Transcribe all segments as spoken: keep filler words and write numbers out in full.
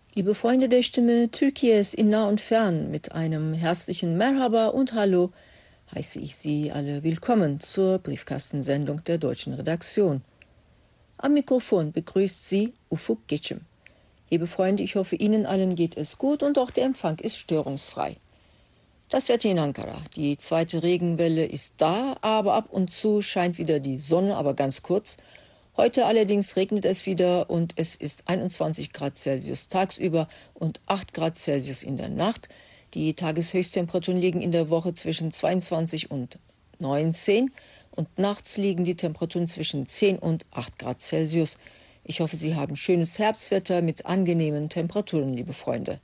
Liebe Freunde der Stimme Türkies in nah und fern, mit einem herzlichen Merhaba und Hallo heiße ich Sie alle willkommen zur Briefkastensendung der deutschen Redaktion. Am Mikrofon begrüßt Sie Ufuk Geçim. Liebe Freunde, ich hoffe, Ihnen allen geht es gut und auch der Empfang ist störungsfrei. Das Wetter in Ankara. Die zweite Regenwelle ist da, aber ab und zu scheint wieder die Sonne, aber ganz kurz. Heute allerdings regnet es wieder und es ist einundzwanzig Grad Celsius tagsüber und acht Grad Celsius in der Nacht. Die Tageshöchsttemperaturen liegen in der Woche zwischen zweiundzwanzig und neunzehn und nachts liegen die Temperaturen zwischen zehn und acht Grad Celsius. Ich hoffe, Sie haben schönes Herbstwetter mit angenehmen Temperaturen, liebe Freunde.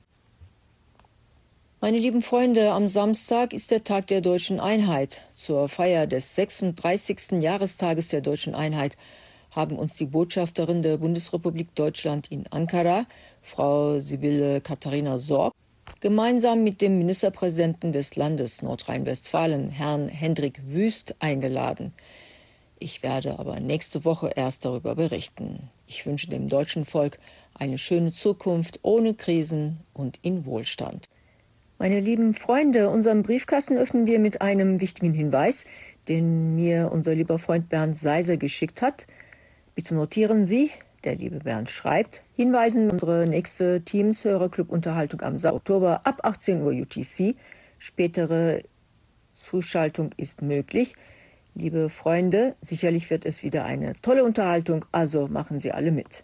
Meine lieben Freunde, am Samstag ist der Tag der Deutschen Einheit. Zur Feier des sechsunddreißigsten Jahrestages der Deutschen Einheit haben uns die Botschafterin der Bundesrepublik Deutschland in Ankara, Frau Sibylle Katharina Sorg, gemeinsam mit dem Ministerpräsidenten des Landes Nordrhein-Westfalen, Herrn Hendrik Wüst, eingeladen. Ich werde aber nächste Woche erst darüber berichten. Ich wünsche dem deutschen Volk eine schöne Zukunft ohne Krisen und in Wohlstand. Meine lieben Freunde, unseren Briefkasten öffnen wir mit einem wichtigen Hinweis, den mir unser lieber Freund Bernd Seiser geschickt hat. Bitte notieren Sie, der liebe Bernd schreibt, hinweisen unsere nächste Teams-Hörerclub-Unterhaltung am Oktober ab achtzehn Uhr U T C. Spätere Zuschaltung ist möglich. Liebe Freunde, sicherlich wird es wieder eine tolle Unterhaltung, also machen Sie alle mit.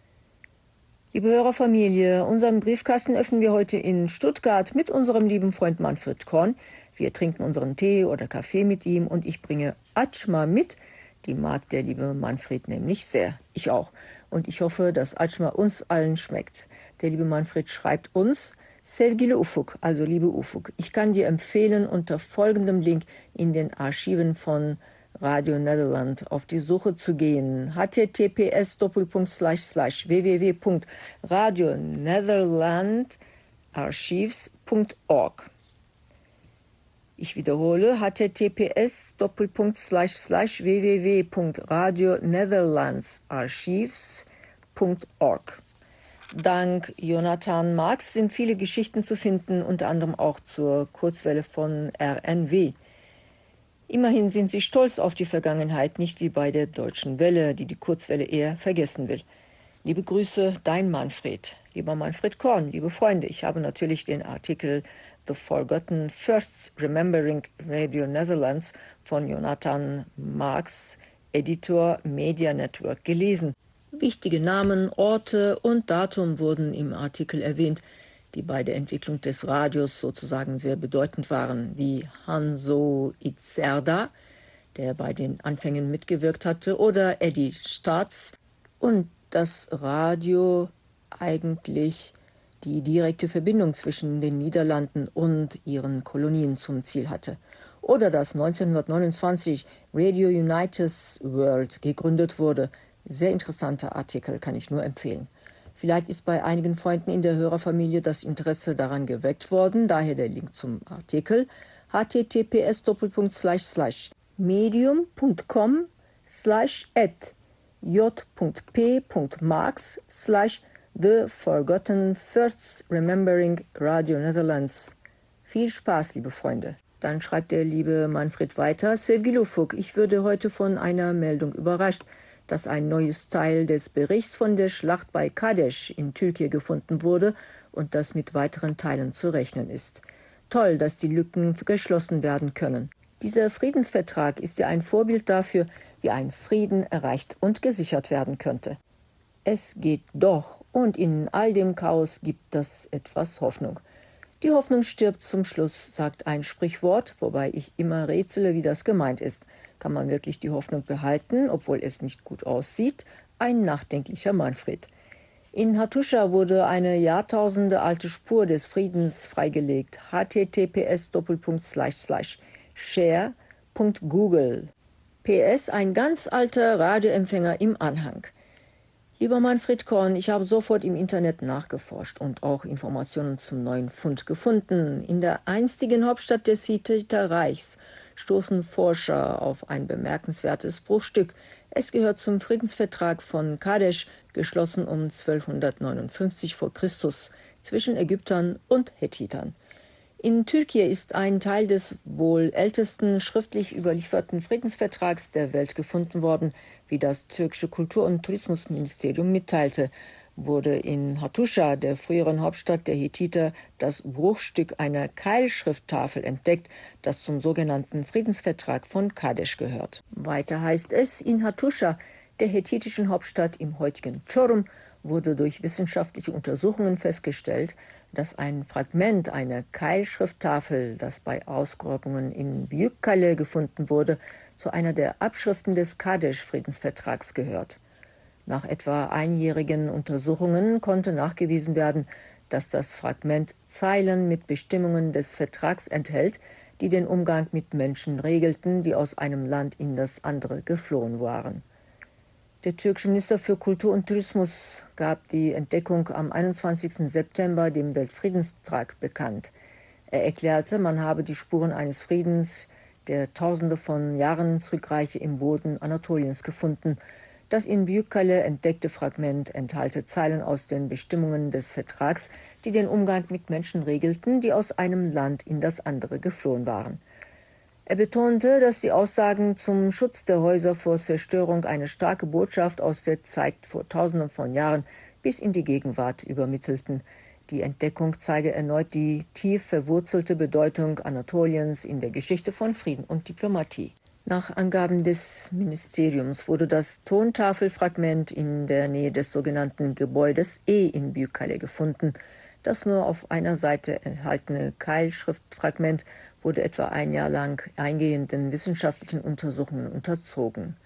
Liebe Hörerfamilie, unseren Briefkasten öffnen wir heute in Stuttgart mit unserem lieben Freund Manfred Korn. Wir trinken unseren Tee oder Kaffee mit ihm und ich bringe Atschma mit. Die mag der liebe Manfred nämlich sehr. Ich auch. Und ich hoffe, dass Atschma uns allen schmeckt. Der liebe Manfred schreibt uns: Sevgili Ufuk, also liebe Ufuk, ich kann dir empfehlen, unter folgendem Link in den Archiven von Radio Nederland auf die Suche zu gehen. h t t p s doppelpunkt slash slash w w w punkt radio netherland archives punkt org. Ich wiederhole: h t t p s doppelpunkt slash slash w w w punkt radio netherlands archives punkt org. Dank Jonathan Marx sind viele Geschichten zu finden, unter anderem auch zur Kurzwelle von R N W. Immerhin sind sie stolz auf die Vergangenheit, nicht wie bei der Deutschen Welle, die die Kurzwelle eher vergessen will. Liebe Grüße, dein Manfred. Lieber Manfred Korn, liebe Freunde, ich habe natürlich den Artikel The Forgotten Firsts Remembering Radio Netherlands von Jonathan Marx, Editor Media Network, gelesen. Wichtige Namen, Orte und Datum wurden im Artikel erwähnt, die bei der Entwicklung des Radios sozusagen sehr bedeutend waren, wie Hanso Itzerda, der bei den Anfängen mitgewirkt hatte, oder Eddie Staats, und das Radio eigentlich die direkte Verbindung zwischen den Niederlanden und ihren Kolonien zum Ziel hatte. Oder dass neunzehnhundertneunundzwanzig Radio Unitas World gegründet wurde. Sehr interessanter Artikel, kann ich nur empfehlen. Vielleicht ist bei einigen Freunden in der Hörerfamilie das Interesse daran geweckt worden, daher der Link zum Artikel: h t t p s doppelpunkt slash slash medium punkt com slash at j punkt p punkt marx slash The Forgotten Firsts Remembering Radio Netherlands. Viel Spaß, liebe Freunde. Dann schreibt der liebe Manfred weiter: Sevgili Ufuk, ich würde heute von einer Meldung überrascht, dass ein neues Teil des Berichts von der Schlacht bei Kadesh in Türkei gefunden wurde und dass mit weiteren Teilen zu rechnen ist. Toll, dass die Lücken geschlossen werden können. Dieser Friedensvertrag ist ja ein Vorbild dafür, wie ein Frieden erreicht und gesichert werden könnte. Es geht doch, und in all dem Chaos gibt es etwas Hoffnung. Die Hoffnung stirbt zum Schluss, sagt ein Sprichwort, wobei ich immer rätsele, wie das gemeint ist. Kann man wirklich die Hoffnung behalten, obwohl es nicht gut aussieht? Ein nachdenklicher Manfred. In Hattusha wurde eine Jahrtausende alte Spur des Friedens freigelegt. h t t p s doppelpunkt slash slash share punkt google. P S ein ganz alter Radioempfänger im Anhang. Lieber Manfred Korn, ich habe sofort im Internet nachgeforscht und auch Informationen zum neuen Fund gefunden. In der einstigen Hauptstadt des Hittiter Reichs stoßen Forscher auf ein bemerkenswertes Bruchstück. Es gehört zum Friedensvertrag von Kadesh, geschlossen um zwölfhundertneunundfünfzig vor Christus zwischen Ägyptern und Hethitern. In Türkei ist ein Teil des wohl ältesten schriftlich überlieferten Friedensvertrags der Welt gefunden worden, wie das türkische Kultur- und Tourismusministerium mitteilte. Wurde in Hattusha, der früheren Hauptstadt der Hethiter, das Bruchstück einer Keilschrifttafel entdeckt, das zum sogenannten Friedensvertrag von Kadesh gehört. Weiter heißt es, in Hattusha, der hethitischen Hauptstadt im heutigen Çorum, wurde durch wissenschaftliche Untersuchungen festgestellt, dass ein Fragment einer Keilschrifttafel, das bei Ausgrabungen in Büyükkale gefunden wurde, zu einer der Abschriften des Kadesh-Friedensvertrags gehört. Nach etwa einjährigen Untersuchungen konnte nachgewiesen werden, dass das Fragment Zeilen mit Bestimmungen des Vertrags enthält, die den Umgang mit Menschen regelten, die aus einem Land in das andere geflohen waren. Der türkische Minister für Kultur und Tourismus gab die Entdeckung am einundzwanzigsten September dem Weltfriedenstag bekannt. Er erklärte, man habe die Spuren eines Friedens, der Tausende von Jahren zurückreiche, im Boden Anatoliens gefunden. Das in Büyükkale entdeckte Fragment enthalte Zeilen aus den Bestimmungen des Vertrags, die den Umgang mit Menschen regelten, die aus einem Land in das andere geflohen waren. Er betonte, dass die Aussagen zum Schutz der Häuser vor Zerstörung eine starke Botschaft aus der Zeit vor Tausenden von Jahren bis in die Gegenwart übermittelten. Die Entdeckung zeige erneut die tief verwurzelte Bedeutung Anatoliens in der Geschichte von Frieden und Diplomatie. Nach Angaben des Ministeriums wurde das Tontafelfragment in der Nähe des sogenannten Gebäudes E in Büyükkale gefunden. Das nur auf einer Seite enthaltene Keilschriftfragment wurde etwa ein Jahr lang eingehenden wissenschaftlichen Untersuchungen unterzogen.